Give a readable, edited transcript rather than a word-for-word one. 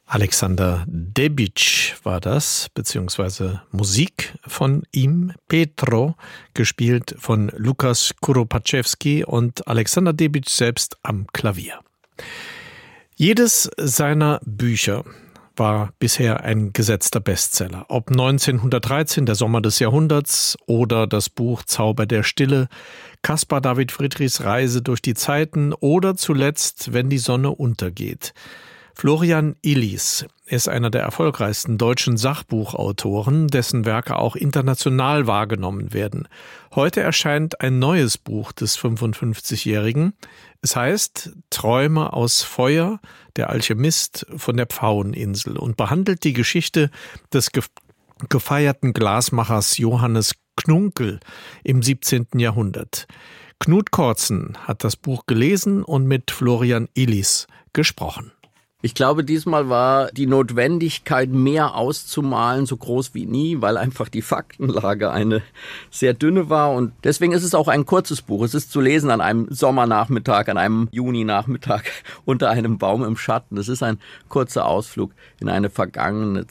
Alexander Debić war das, beziehungsweise Musik von ihm, Petro, gespielt von Lukas Kuropaczewski und Alexander Debić selbst am Klavier. Jedes seiner Bücher war bisher ein gesetzter Bestseller. Ob 1913, der Sommer des Jahrhunderts, oder das Buch Zauber der Stille, Caspar David Friedrichs Reise durch die Zeiten oder zuletzt Wenn die Sonne untergeht. Florian Illies ist einer der erfolgreichsten deutschen Sachbuchautoren, dessen Werke auch international wahrgenommen werden. Heute erscheint ein neues Buch des 55-Jährigen. Es heißt Träume aus Feuer, der Alchemist von der Pfaueninsel und behandelt die Geschichte des gefeierten Glasmachers Johannes Knunkel im 17. Jahrhundert. Knut Kortzen hat das Buch gelesen und mit Florian Illies gesprochen. Ich glaube, diesmal war die Notwendigkeit, mehr auszumalen, so groß wie nie, weil einfach die Faktenlage eine sehr dünne war. Und deswegen ist es auch ein kurzes Buch. Es ist zu lesen an einem Sommernachmittag, an einem Juninachmittag unter einem Baum im Schatten. Es ist ein kurzer Ausflug in eine vergangene